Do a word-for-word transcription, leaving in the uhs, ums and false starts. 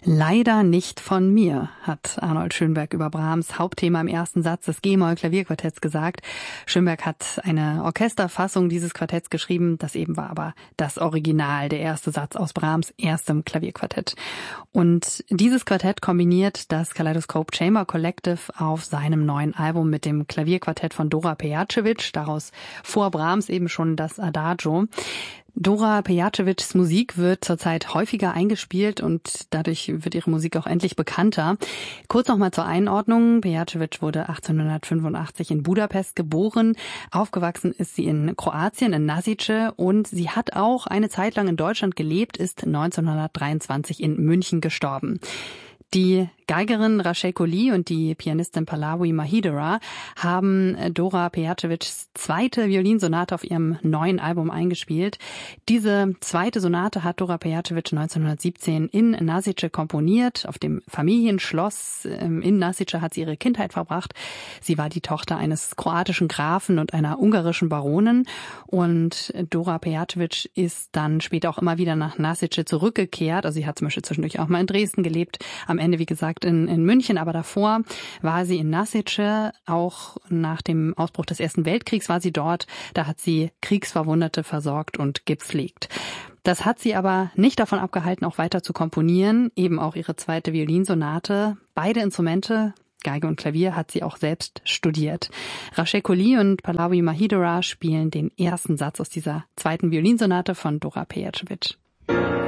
Leider nicht von mir, hat Arnold Schönberg über Brahms Hauptthema im ersten Satz des G-Moll-Klavierquartetts gesagt. Schönberg hat eine Orchesterfassung dieses Quartetts geschrieben, das eben war aber das Original, der erste Satz aus Brahms erstem Klavierquartett. Und dieses Quartett kombiniert das Kaleidoscope Chamber Collective auf seinem neuen Album mit dem Klavierquartett von Dora Pejacevic, daraus vor Brahms eben schon das Adagio. Dora Pejacevics Musik wird zurzeit häufiger eingespielt und dadurch wird ihre Musik auch endlich bekannter. Kurz nochmal zur Einordnung. Pejacevic wurde achtzehnhundertfünfundachtzig in Budapest geboren. Aufgewachsen ist sie in Kroatien, in Nasice, und sie hat auch eine Zeit lang in Deutschland gelebt, ist neunzehnhundertdreiundzwanzig in München gestorben. Die Geigerin Rachel Collie und die Pianistin Pallavi Mahidera haben Dora Pejacevics zweite Violinsonate auf ihrem neuen Album eingespielt. Diese zweite Sonate hat Dora Pejacevic neunzehnhundertsiebzehn in Nasice komponiert. Auf dem Familienschloss in Nasice hat sie ihre Kindheit verbracht. Sie war die Tochter eines kroatischen Grafen und einer ungarischen Baronin. Und Dora Pejacevic ist dann später auch immer wieder nach Nasice zurückgekehrt. Also sie hat zum Beispiel zwischendurch auch mal in Dresden gelebt. Am Ende, wie gesagt, in, in München, aber davor war sie in Nasice. Auch nach dem Ausbruch des Ersten Weltkriegs war sie dort. Da hat sie Kriegsverwundete versorgt und gepflegt. Das hat sie aber nicht davon abgehalten, auch weiter zu komponieren. Eben auch ihre zweite Violinsonate. Beide Instrumente, Geige und Klavier, hat sie auch selbst studiert. Rachel Collie und Pallavi Mahidera spielen den ersten Satz aus dieser zweiten Violinsonate von Dora Pejacevic.